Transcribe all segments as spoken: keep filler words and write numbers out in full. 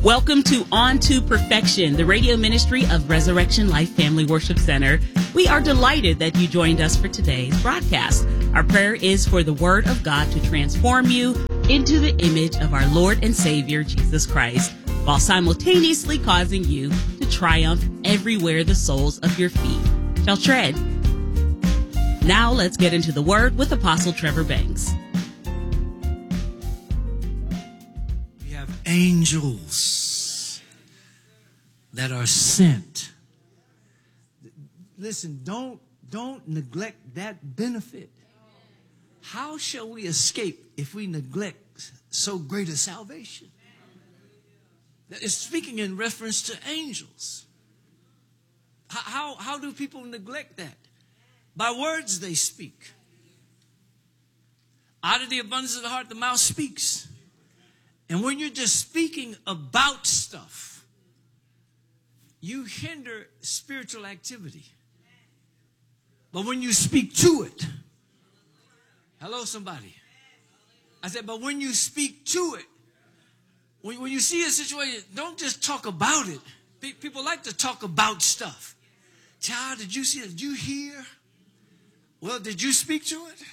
Welcome to On to Perfection, the radio ministry of Resurrection Life Family Worship Center. We are delighted that you joined us for today's broadcast. Our prayer is for the Word of God to transform you into the image of our Lord and Savior, Jesus Christ, while simultaneously causing you to triumph everywhere the soles of your feet shall tread. Now let's get into the Word with Apostle Trevor Banks. We have angels that are sent. Listen, don't, don't neglect that benefit. How shall we escape if we neglect so great a salvation? It's speaking in reference to angels. How, how, how do people neglect that? By words they speak. Out of the abundance of the heart, the mouth speaks. And when you're just speaking about stuff, you hinder spiritual activity. But when you speak to it, hello, somebody. I said, but when you speak to it, when, when you see a situation, don't just talk about it. Pe- people like to talk about stuff. Child, did you see it? Did you hear? Well, did you speak to it?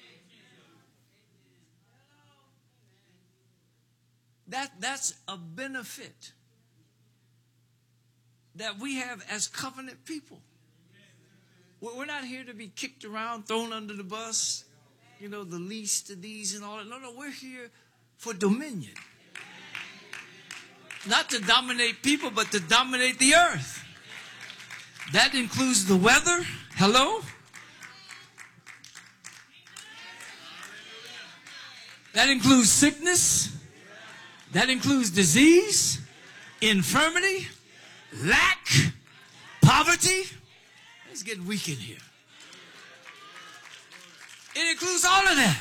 That, that's a benefit that we have as covenant people. We're not here to be kicked around, thrown under the bus, you know, the least of these and all that. No, no, we're here for dominion. Not to dominate people, but to dominate the earth. That includes the weather. Hello? That includes sickness. That includes disease, infirmity, lack, poverty. It's getting weak in here. It includes all of that.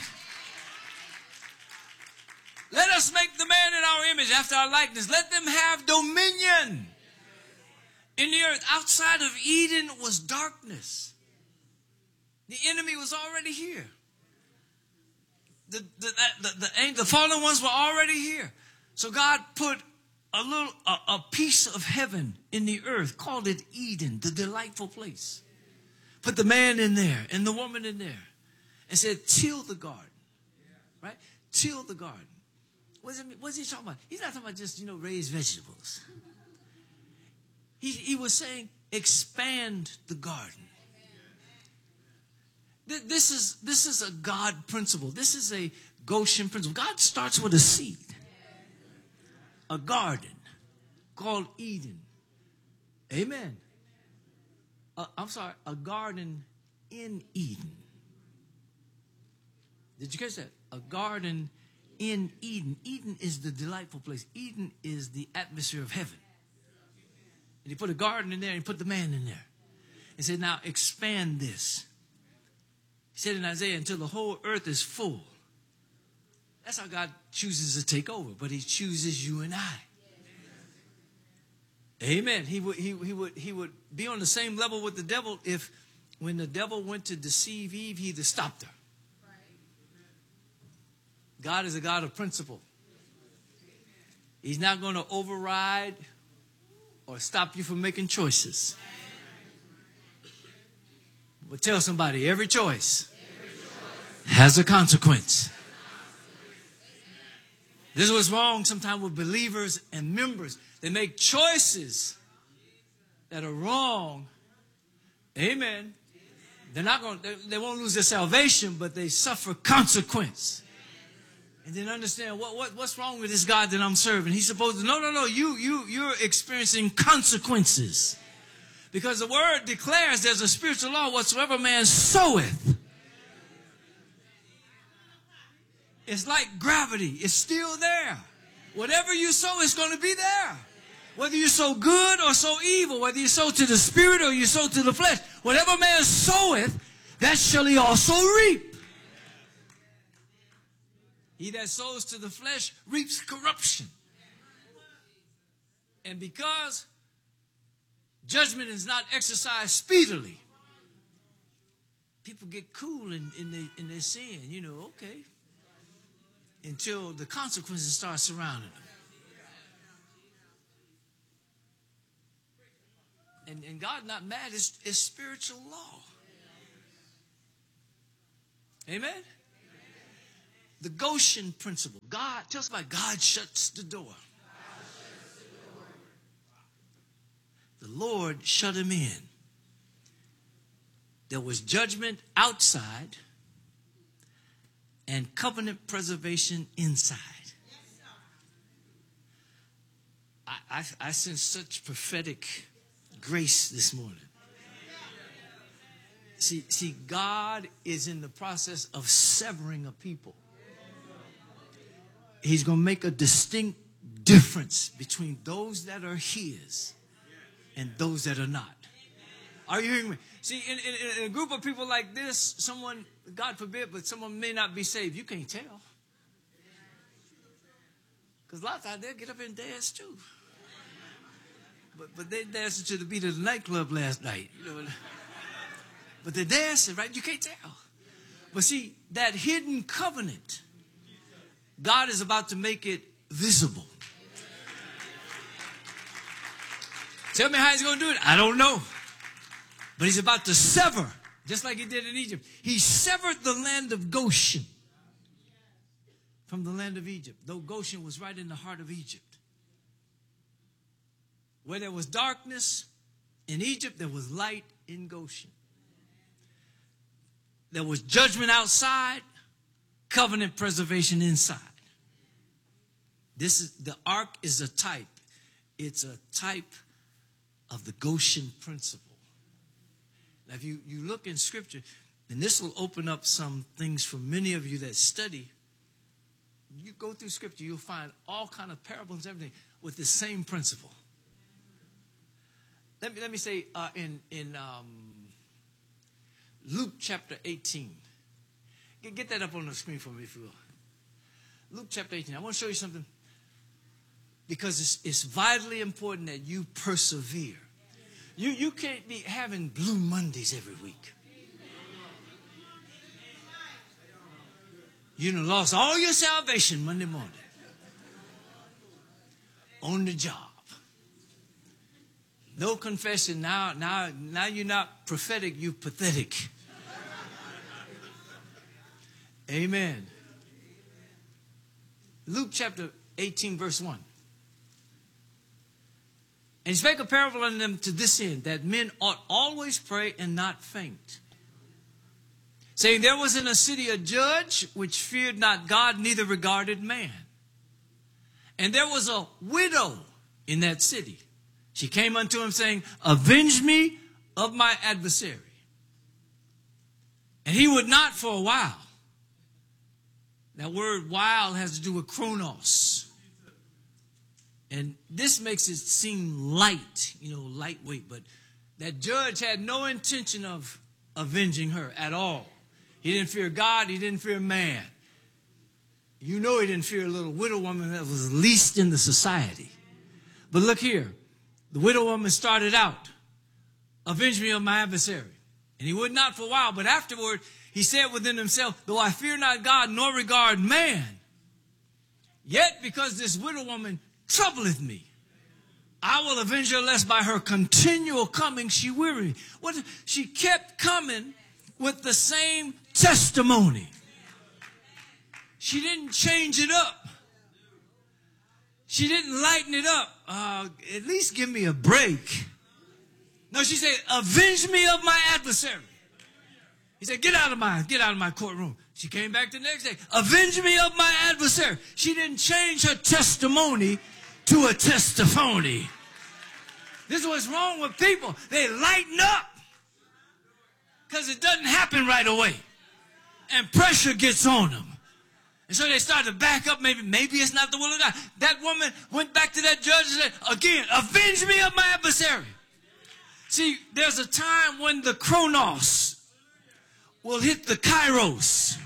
Let us make the man in our image after our likeness. Let them have dominion in the earth. Outside of Eden was darkness. The enemy was already here. The, the, the, the, the fallen ones were already here. So God put a little, a, a piece of heaven in the earth, called it Eden, the delightful place. Put the man in there and the woman in there and said, till the garden, right? Till the garden. What, it, what is he talking about? He's not talking about just, you know, raise vegetables. He, he was saying, expand the garden. This is, this is a God principle. This is a Goshen principle. God starts with a seed. A garden called Eden. Amen. Uh, I'm sorry, a garden in Eden. Did you catch that? A garden in Eden. Eden is the delightful place. Eden is the atmosphere of heaven. And he put a garden in there and he put the man in there. He said, now expand this. He said in Isaiah, until the whole earth is full. That's how God chooses to take over. But he chooses you and I. Amen. He would, he, he would, he would be on the same level with the devil if when the devil went to deceive Eve, he'd have stopped her. God is a God of principle. He's not going to override or stop you from making choices. But tell somebody, every choice, every choice has a consequence. This is what's wrong sometimes with believers and members. They make choices that are wrong. Amen. They're not going. They, they won't lose their salvation, but they suffer consequence. And then understand what, what what's wrong with this God that I'm serving. He's supposed to. No, no, no. You you you're experiencing consequences. Because the word declares there's a spiritual law, whatsoever man soweth. It's like gravity. It's still there. Whatever you sow is going to be there. Whether you sow good or sow evil, whether you sow to the spirit or you sow to the flesh, whatever man soweth, that shall he also reap. He that sows to the flesh reaps corruption. And because judgment is not exercised speedily, people get cool in, in, their, in their sin. You know, okay. Until the consequences start surrounding them. And, and God not mad. It's, it's spiritual law. Amen? Amen? The Goshen principle. God, tell us about God shuts the door. Shuts the door. The Lord shut him in. There was judgment outside and covenant preservation inside. I, I, I sense such prophetic grace this morning. See, see, God is in the process of severing a people. He's going to make a distinct difference between those that are his and those that are not. Are you hearing me? See, in, in, in a group of people like this, someone, God forbid, but someone may not be saved. You can't tell. Because a lot of times they'll get up and dance too. But but they danced to the beat of the nightclub last night. You know, but they're dancing, right? You can't tell. But see, that hidden covenant, God is about to make it visible. Tell me how he's going to do it. I don't know. But he's about to sever, just like he did in Egypt. He severed the land of Goshen from the land of Egypt, though Goshen was right in the heart of Egypt. Where there was darkness in Egypt, there was light in Goshen. There was judgment outside, covenant preservation inside. This is the ark is a type. It's a type of the Goshen principle. Now, if you, you look in Scripture, and this will open up some things for many of you that study. You go through Scripture, you'll find all kind of parables and everything with the same principle. Let me let me say uh, in in um, Luke chapter eighteen. Get, get that up on the screen for me, if you will. Luke chapter eighteen. I want to show you something because it's it's vitally important that you persevere. You you can't be having Blue Mondays every week. You done lost all your salvation Monday morning on the job. No confession. Now, now, now you're not prophetic, you're pathetic. Amen. Luke chapter eighteen, verse one. And he spake a parable unto them to this end, that men ought always pray and not faint. Saying, there was in a city a judge which feared not God, neither regarded man. And there was a widow in that city. She came unto him saying, avenge me of my adversary. And he would not for a while. That word while has to do with chronos. And this makes it seem light, you know, lightweight. But that judge had no intention of avenging her at all. He didn't fear God. He didn't fear man. You know he didn't fear a little widow woman that was least in the society. But look here. The widow woman started out, avenge me of my adversary. And he would not for a while, but afterward he said within himself, though I fear not God nor regard man, yet because this widow woman troubleth me, I will avenge her lest by her continual coming she weary me. What? She kept coming with the same testimony. She didn't change it up. She didn't lighten it up. Uh, at least give me a break. No, she said, avenge me of my adversary. He said, get out of my, get out of my courtroom. She came back the next day. Avenge me of my adversary. She didn't change her testimony to a testimony. This is what's wrong with people. They lighten up because it doesn't happen right away. And pressure gets on them. And so they started to back up. Maybe, maybe it's not the will of God. That woman went back to that judge and said, again, avenge me of my adversary. See, there's a time when the chronos will hit the kairos.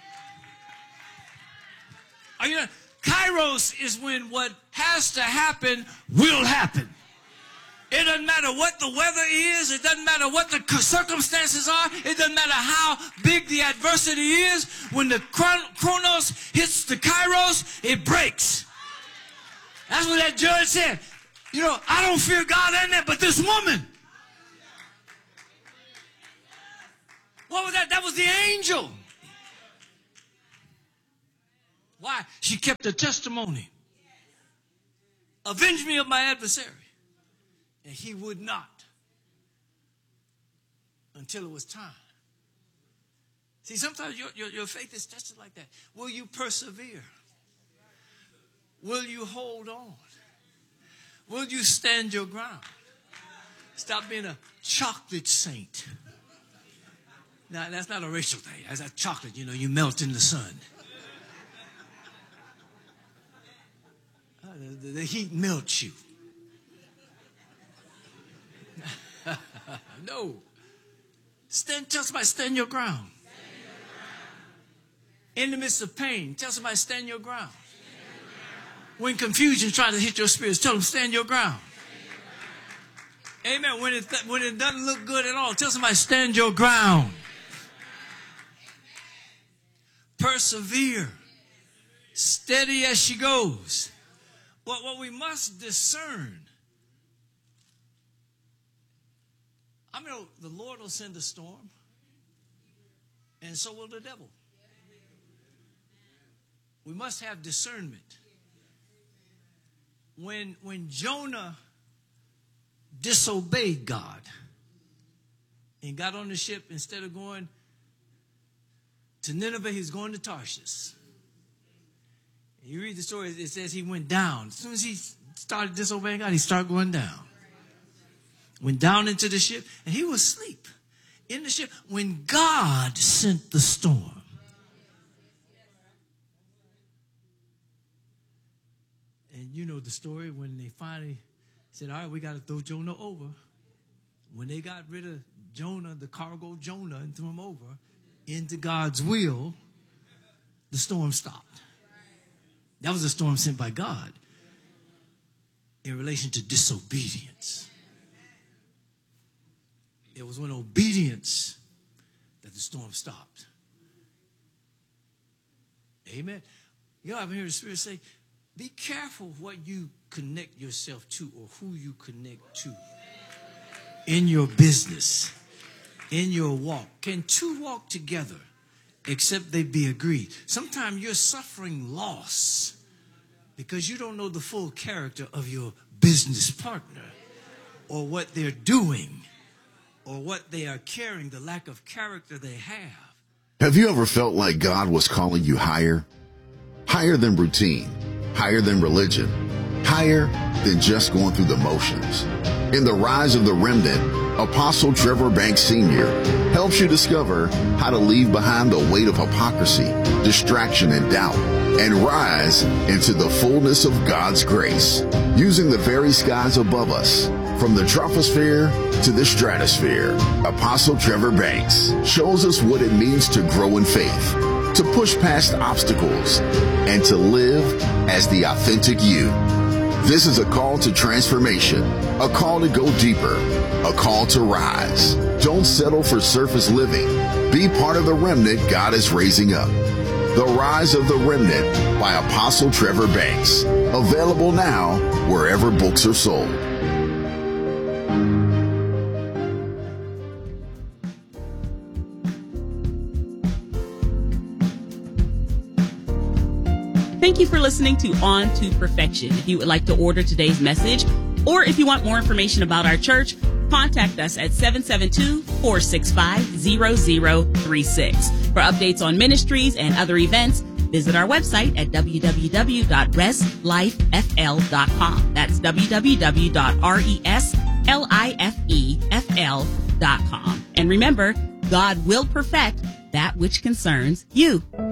Are you know, kairos is when what has to happen will happen. It doesn't matter what the weather is. It doesn't matter what the circumstances are. It doesn't matter how big the adversity is. When the chronos hits the kairos, it breaks. That's what that judge said. You know, I don't fear God and that, but this woman, What was that? That was the angel. Why? She kept her testimony. Avenge me of my adversary. And he would not until it was time. See, sometimes your, your, your faith is tested like that. Will you persevere? Will you hold on? Will you stand your ground? Stop being a chocolate saint. Now, that's not a racial thing. That's a chocolate, you know, you melt in the sun. Uh, the, the heat melts you. No. Stand, tell somebody, stand your ground. Stand your ground. In the midst of pain, tell somebody, stand your ground. Stand your ground. When confusion tries to hit your spirits, tell them, stand your ground. Stand your ground. Amen. When it, when it doesn't look good at all, tell somebody, stand your ground. Persevere. Steady as she goes. But what we must discern, I mean, the Lord will send a storm, and so will the devil. We must have discernment. When, when Jonah disobeyed God and got on the ship, instead of going to Nineveh, he's going to Tarshish. And you read the story, it says he went down. As soon as he started disobeying God, he started going down. Went down into the ship, and he was asleep in the ship when God sent the storm. And you know the story when they finally said, all right, we got to throw Jonah over. When they got rid of Jonah, the cargo Jonah, and threw him over into God's will, the storm stopped. That was a storm sent by God in relation to disobedience. It was when obedience that the storm stopped. Amen. You know, I've heard the Spirit say, be careful what you connect yourself to or who you connect to in your business, in your walk. Can two walk together except they be agreed? Sometimes you're suffering loss because you don't know the full character of your business partner or what they're doing or what they are carrying, the lack of character they have. Have you ever felt like God was calling you higher? Higher than routine, higher than religion, higher than just going through the motions. In The Rise of the Remnant, Apostle Trevor Banks Senior helps you discover how to leave behind the weight of hypocrisy, distraction, and doubt, and rise into the fullness of God's grace, using the very skies above us. From the troposphere to the stratosphere, Apostle Trevor Banks shows us what it means to grow in faith, to push past obstacles, and to live as the authentic you. This is a call to transformation, a call to go deeper, a call to rise. Don't settle for surface living. Be part of the remnant God is raising up. The Rise of the Remnant by Apostle Trevor Banks. Available now wherever books are sold. Thank you for listening to On to Perfection. If you would like to order today's message, or if you want more information about our church, contact us at seven seven two, four six five, zero zero three six. For updates on ministries and other events, visit our website at w w w dot res life f l dot com. That's w w w dot res life f l dot com. And remember, God will perfect that which concerns you.